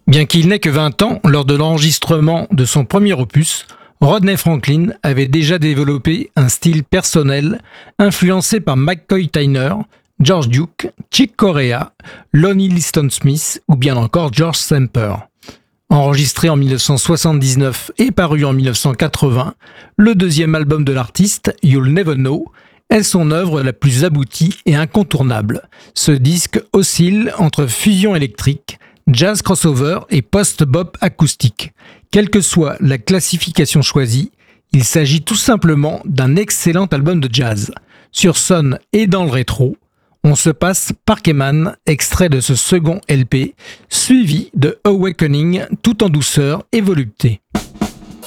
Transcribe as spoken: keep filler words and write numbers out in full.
Bien qu'il n'ait que vingt ans, lors de l'enregistrement de son premier opus, Rodney Franklin avait déjà développé un style personnel influencé par McCoy Tyner, George Duke, Chick Corea, Lonnie Liston Smith ou bien encore George Samper. Enregistré en dix-neuf cent soixante-dix-neuf et paru en dix-neuf cent quatre-vingts, le deuxième album de l'artiste, You'll Never Know, est son œuvre la plus aboutie et incontournable. Ce disque oscille entre fusion électrique, jazz crossover et post-bop acoustique. Quelle que soit la classification choisie, il s'agit tout simplement d'un excellent album de jazz. Sur Son et dans le rétro, on se passe Parkman, extrait de ce second L P, suivi de Awakening tout en douceur et volupté.